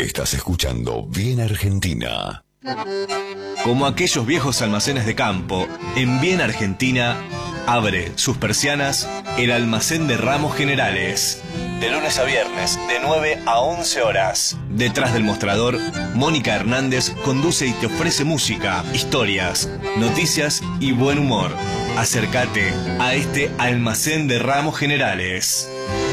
Estás escuchando Bien Argentina. Como aquellos viejos almacenes de campo, en Bien Argentina abre sus persianas el almacén de ramos generales. De lunes a viernes, de 9 a 11 horas. Detrás del mostrador, Mónica Hernández conduce y te ofrece música, historias, noticias y buen humor. Acércate a este almacén de ramos generales.